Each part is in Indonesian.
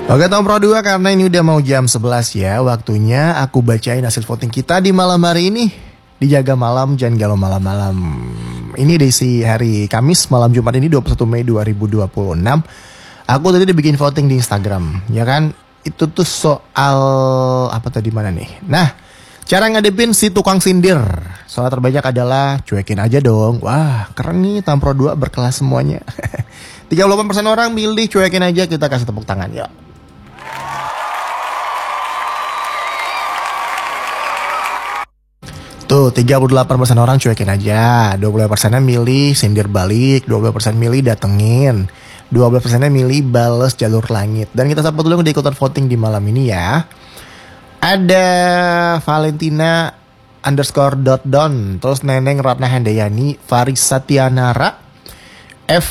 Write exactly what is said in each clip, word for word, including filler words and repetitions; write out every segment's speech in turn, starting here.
Oke Tom Pro dua, karena ini udah mau jam sebelas ya, waktunya aku bacain hasil voting kita di malam hari ini. Dijaga malam, jangan galau malam-malam. Ini edisi hari Kamis, malam Jumat ini dua puluh satu Mei dua ribu dua puluh enam. Aku tadi udah bikin voting di Instagram, ya kan? Itu tuh soal apa tadi mana nih? Nah, cara ngadepin si tukang sindir. Soal terbanyak adalah cuekin aja dong. Wah, keren nih, Tom Pro dua berkelas semuanya. tiga puluh delapan persen orang milih cuekin aja, kita kasih tepuk tangan ya. Tuh, tiga puluh delapan persen orang cuekin aja, dua puluh persennya milih sindir balik, dua puluh persen milih datengin, dua belas persennya milih bales jalur langit. Dan kita sapa dulu yang udah ikutan voting di malam ini ya. Ada Valentina underscore dot don, terus Neneng Ratna Handayani, Faris Satyanara, F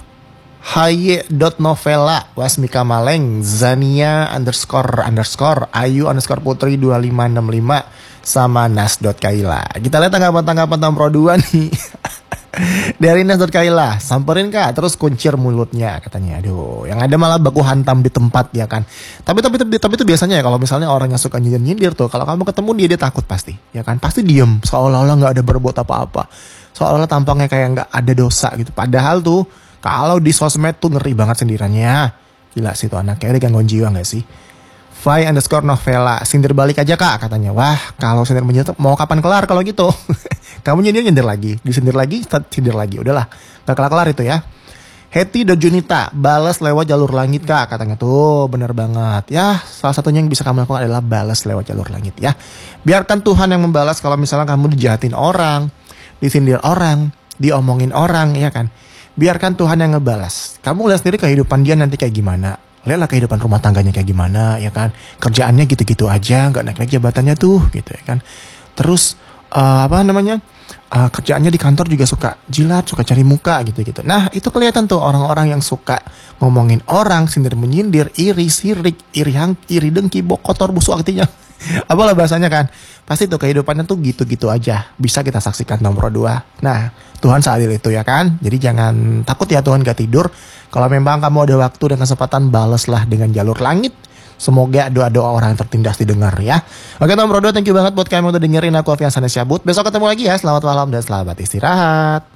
Haye dot novela, Wasmika Maleng, Zania underscore underscore, Ayu underscore Putri dua lima enam lima, sama Nas.Kaila. Kita lihat tanggapan-tanggapan Tom Pro dua nih. Dari Nas.Kaila, samperin kak, terus kuncir mulutnya katanya. Aduh, yang ada malah baku hantam di tempat ya kan. Tapi tapi tapi, tapi itu biasanya ya, kalau misalnya orang yang suka nyindir-nyindir tuh, kalau kamu ketemu dia dia takut pasti, ya kan? Pasti diem, seolah-olah nggak ada berbuat apa-apa, seolah-olah tampangnya kayak nggak ada dosa gitu. Padahal tuh kalau di sosmed tuh ngeri banget sindirannya. Gila sih tuh anak, kayak gangguan jiwa nggak sih? Vai underscore novela, sindir balik aja kak katanya. Wah, kalau sindir menyindir mau kapan kelar kalau gitu? Kamu nyindir nyindir lagi, disindir lagi, sindir lagi. Udahlah, gak kelar-kelar itu ya. Heti Dojunita, balas lewat jalur langit kak katanya. Tuh bener banget ya. Salah satunya yang bisa kamu lakukan adalah balas lewat jalur langit ya. Biarkan Tuhan yang membalas kalau misalnya kamu dijahatin orang, disindir orang, diomongin orang, ya kan. Biarkan Tuhan yang ngebalas. Kamu lihat sendiri kehidupan dia nanti kayak gimana. Lihatlah kehidupan rumah tangganya kayak gimana, ya kan. Kerjaannya gitu-gitu aja, nggak naik-naik jabatannya tuh, gitu ya kan. Terus uh, apa namanya, uh, kerjaannya di kantor juga suka jilat, suka cari muka gitu-gitu. Nah itu kelihatan tuh orang-orang yang suka ngomongin orang, sindir menyindir, iri sirik, iri hang, iri dengki, bok kotor busuk artinya. Apalah bahasanya kan. Pasti tuh kehidupannya tuh gitu-gitu aja. Bisa kita saksikan nomor dua. Nah, Tuhan seadil itu ya kan. Jadi jangan takut ya Tuhan gak tidur. Kalau memang kamu ada waktu dan kesempatan, baleslah dengan jalur langit. Semoga doa-doa orang yang tertindas didengar ya. Oke nomor dua, thank you banget buat kamu udah dengerin aku, Alfian Sanes cabut. Besok ketemu lagi ya. Selamat malam dan selamat istirahat.